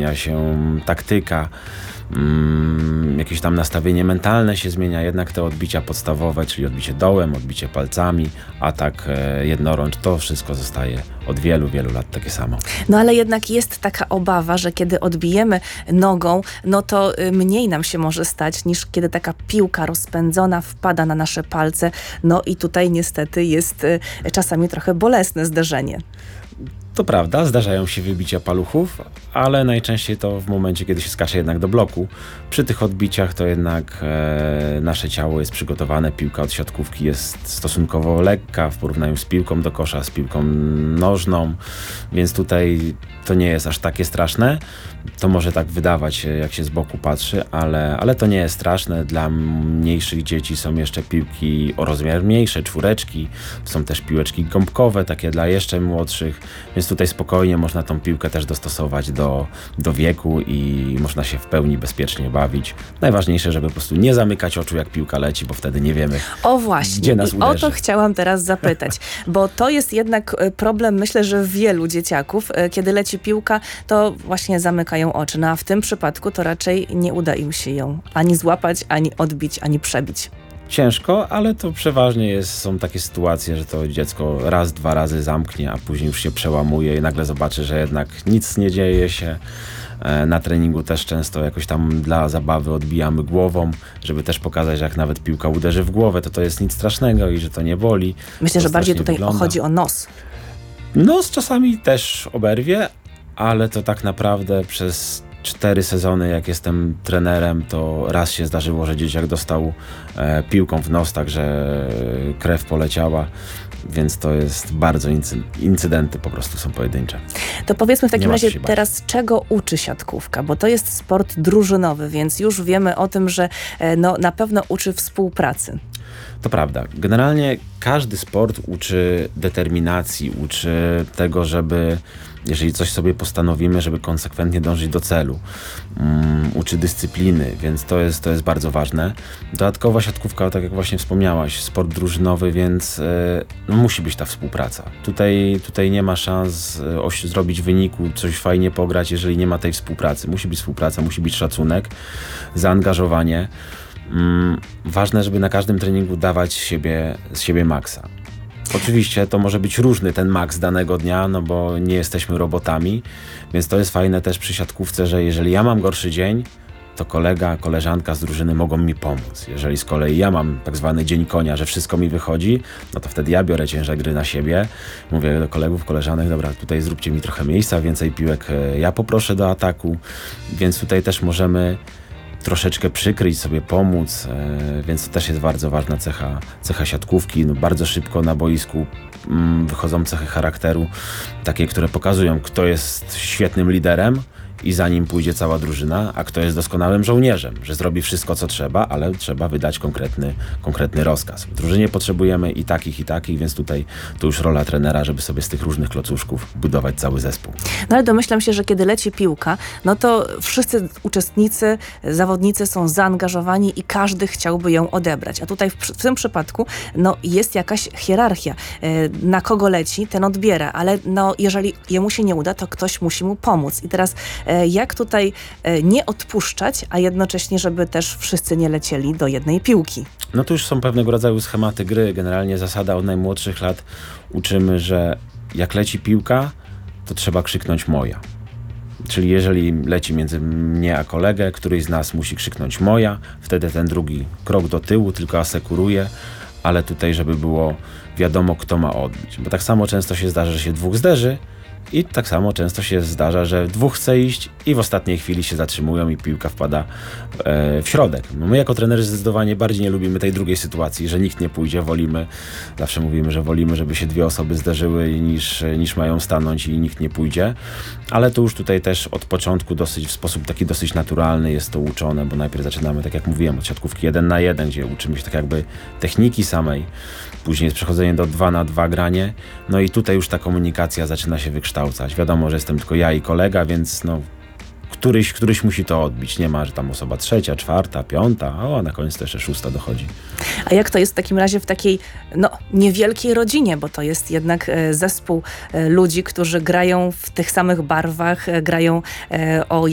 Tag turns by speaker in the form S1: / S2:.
S1: zmienia się taktyka, jakieś tam nastawienie mentalne się zmienia, jednak te odbicia podstawowe, czyli odbicie dołem, odbicie palcami, atak jednorącz, to wszystko zostaje od wielu, wielu lat takie samo.
S2: No ale jednak jest taka obawa, że kiedy odbijemy nogą, no to mniej nam się może stać, niż kiedy taka piłka rozpędzona wpada na nasze palce. No i tutaj niestety jest czasami trochę bolesne zderzenie.
S1: To prawda, zdarzają się wybicia paluchów, ale najczęściej to w momencie, kiedy się skacze jednak do bloku. Przy tych odbiciach to jednak nasze ciało jest przygotowane, piłka od siatkówki jest stosunkowo lekka w porównaniu z piłką do kosza, z piłką nożną, więc tutaj to nie jest aż takie straszne. To może tak wydawać się, jak się z boku patrzy, ale to nie jest straszne. Dla mniejszych dzieci są jeszcze piłki o rozmiar mniejszy, czwóreczki. Są też piłeczki gąbkowe, takie dla jeszcze młodszych, więc tutaj spokojnie można tą piłkę też dostosować do wieku i można się w pełni bezpiecznie bawić. Najważniejsze, żeby po prostu nie zamykać oczu, jak piłka leci, bo wtedy nie wiemy,
S2: o właśnie,
S1: gdzie nas uderzy.
S2: O to chciałam teraz zapytać, bo to jest jednak problem, myślę, że wielu dzieciaków, kiedy leci piłka, to właśnie zamykają oczy. No a w tym przypadku to raczej nie uda im się ją ani złapać, ani odbić, ani przebić.
S1: Ciężko, ale to przeważnie są takie sytuacje, że to dziecko raz, dwa razy zamknie, a później już się przełamuje i nagle zobaczy, że jednak nic nie dzieje się. Na treningu też często jakoś tam dla zabawy odbijamy głową, żeby też pokazać, że jak nawet piłka uderzy w głowę, to jest nic strasznego i że to nie boli.
S2: Myślę, że bardziej tutaj chodzi o nos.
S1: Nos czasami też oberwie, ale to tak naprawdę przez 4 sezony, jak jestem trenerem, to raz się zdarzyło, że dzieciak dostał piłką w nos, tak że krew poleciała, więc to jest bardzo incydenty po prostu są pojedyncze.
S2: To powiedzmy w takim razie teraz, czego uczy siatkówka, bo to jest sport drużynowy, więc już wiemy o tym, że na pewno uczy współpracy.
S1: To prawda. Generalnie każdy sport uczy determinacji, uczy tego, żeby jeżeli coś sobie postanowimy, żeby konsekwentnie dążyć do celu. Uczy dyscypliny, więc to jest bardzo ważne. Dodatkowo siatkówka, tak jak właśnie wspomniałaś, sport drużynowy, więc musi być ta współpraca. Tutaj nie ma szans zrobić wyniku, coś fajnie pograć, jeżeli nie ma tej współpracy. Musi być współpraca, musi być szacunek, zaangażowanie. Ważne, żeby na każdym treningu dawać z siebie maksa. Oczywiście to może być różny ten maks danego dnia, no bo nie jesteśmy robotami, więc to jest fajne też przy siatkówce, że jeżeli ja mam gorszy dzień, to kolega, koleżanka z drużyny mogą mi pomóc. Jeżeli z kolei ja mam tak zwany dzień konia, że wszystko mi wychodzi, no to wtedy ja biorę ciężar gry na siebie. Mówię do kolegów, koleżanek, dobra, tutaj zróbcie mi trochę miejsca, więcej piłek ja poproszę do ataku, więc tutaj też możemy troszeczkę przykryć, sobie pomóc, więc to też jest bardzo ważna cecha siatkówki. No, bardzo szybko na boisku wychodzą cechy charakteru, takie, które pokazują, kto jest świetnym liderem i za nim pójdzie cała drużyna, a kto jest doskonałym żołnierzem, że zrobi wszystko, co trzeba, ale trzeba wydać konkretny rozkaz. W drużynie potrzebujemy i takich, więc tutaj to już rola trenera, żeby sobie z tych różnych klocuszków budować cały zespół.
S2: No ale domyślam się, że kiedy leci piłka, no to wszyscy uczestnicy, zawodnicy są zaangażowani i każdy chciałby ją odebrać. A tutaj w tym przypadku jest jakaś hierarchia. Na kogo leci, ten odbiera, ale jeżeli jemu się nie uda, to ktoś musi mu pomóc. I teraz jak tutaj nie odpuszczać, a jednocześnie, żeby też wszyscy nie lecieli do jednej piłki.
S1: No to już są pewnego rodzaju schematy gry. Generalnie zasada od najmłodszych lat uczymy, że jak leci piłka, to trzeba krzyknąć moja. Czyli jeżeli leci między mnie a kolegę, któryś z nas musi krzyknąć moja, wtedy ten drugi krok do tyłu tylko asekuruje, ale tutaj, żeby było wiadomo, kto ma odbić. Bo tak samo często się zdarza, że się dwóch zderzy, i tak samo często się zdarza, że dwóch chce iść i w ostatniej chwili się zatrzymują i piłka wpada w środek. No my jako trenerzy zdecydowanie bardziej nie lubimy tej drugiej sytuacji, że nikt nie pójdzie. Zawsze mówimy, że wolimy, żeby się dwie osoby zderzyły niż mają stanąć i nikt nie pójdzie. Ale to już tutaj też od początku w sposób taki dosyć naturalny jest to uczone, bo najpierw zaczynamy, tak jak mówiłem, od siatkówki 1 na 1, gdzie uczymy się tak jakby techniki samej. Później jest przechodzenie do 2 na 2 granie. No i tutaj już ta komunikacja zaczyna się wykształcać. Wiadomo, że jestem tylko ja i kolega, więc któryś musi to odbić. Nie ma, że tam osoba 3., 4., 5., a na koniec też 6. dochodzi.
S2: A jak to jest w takim razie w takiej niewielkiej rodzinie, bo to jest jednak zespół ludzi, którzy grają w tych samych barwach, grają o